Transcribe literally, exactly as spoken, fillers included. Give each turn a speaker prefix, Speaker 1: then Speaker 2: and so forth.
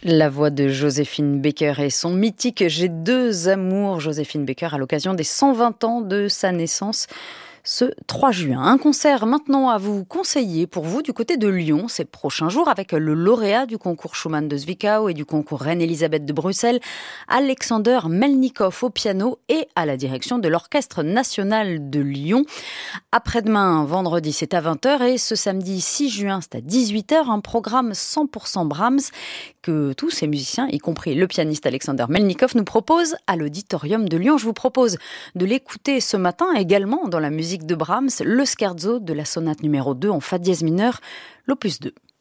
Speaker 1: La voix de Joséphine Baker et son mythique J'ai deux amours. Joséphine Baker à l'occasion des cent vingt ans de sa naissance ce trois juin. Un concert maintenant à vous conseiller pour vous du côté de Lyon ces prochains jours avec le lauréat du concours Schumann de Zwickau et du concours Reine-Elisabeth de Bruxelles, Alexander Melnikov au piano et à la direction de l'Orchestre national de Lyon. Après-demain, vendredi, c'est à vingt heures et ce samedi six juin, c'est à dix-huit heures, un programme cent pour cent Brahms que tous ces musiciens, y compris le pianiste Alexander Melnikov, nous proposent à l'Auditorium de Lyon. Je vous propose de l'écouter ce matin également dans la musique de Brahms, le scherzo de la sonate numéro deux en fa dièse mineur, l'opus deux.